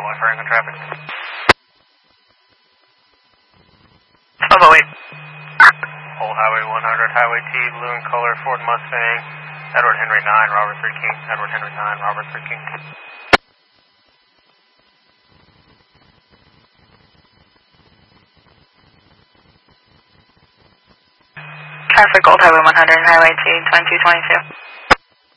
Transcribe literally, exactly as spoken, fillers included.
one for England traffic. twelve oh eight. Old Highway one hundred, Highway T, blue and color, Ford Mustang, Edward Henry nine, Robert three King, Edward Henry nine, Robert three King. Traffic, Old Highway one hundred, Highway T, twenty-two twenty-two.